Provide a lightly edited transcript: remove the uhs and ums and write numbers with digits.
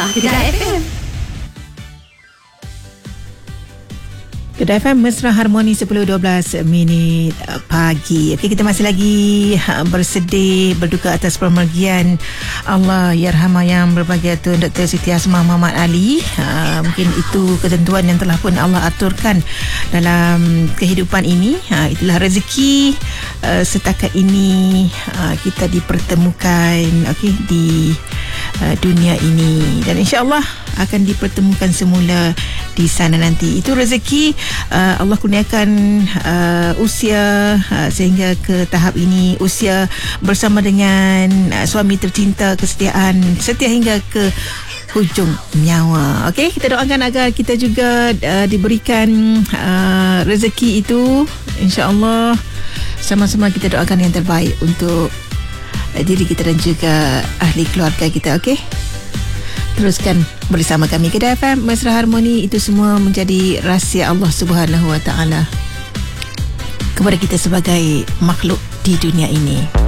Inilah Kedah FM. Kedah FM Mesra Harmoni 10-12 minit pagi. Okey, kita masih lagi bersedih, berduka atas pemergian Allah Yarhamah yang berbahagia Tun Dr. Siti Hasmah Muhammad Ali. Mungkin itu ketentuan yang telah pun Allah aturkan dalam kehidupan ini. Itulah rezeki setakat ini kita dipertemukan di dunia ini, dan insya-Allah akan dipertemukan semula di sana nanti. Itu rezeki Allah kurniakan usia sehingga ke tahap ini, usia bersama dengan suami tercinta, kesetiaan setia hingga ke hujung nyawa. Okey, kita doakan agar kita juga diberikan rezeki itu, insya-Allah. Sama-sama kita doakan yang terbaik untuk diri kita dan juga ahli keluarga kita. Okey, teruskan bersama kami Kedah FM Mesra Harmoni. Itu semua menjadi rahsia Allah Subhanahu Wa Taala kepada kita sebagai makhluk di dunia ini.